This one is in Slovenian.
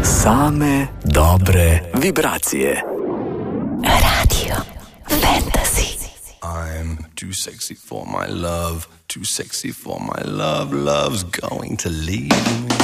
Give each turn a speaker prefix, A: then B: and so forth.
A: Same dobre vibracije. Radio Fantasy.
B: I'm too sexy for my love, too sexy for my love, love's going to leave me.